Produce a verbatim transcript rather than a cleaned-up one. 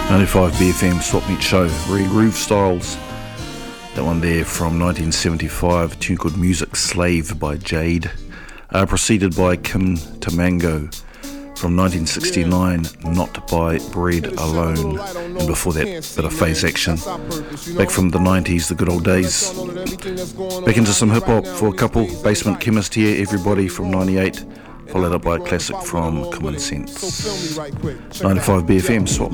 ninety-five B F M Swap Meet Show, Re-Groove Styles. That one there from nineteen seventy-five, a tune called Music Slave by Jade. Uh, preceded by Kim Tamango from nineteen sixty-nine, Not by Bread Alone. And before that, bit of Phase Action. Back from the nineties, the good old days. Back into some hip hop for a couple. Basement Chemist here, Everybody from ninety-eight. Followed up by a classic from Common Sense. ninety-five B F M Swap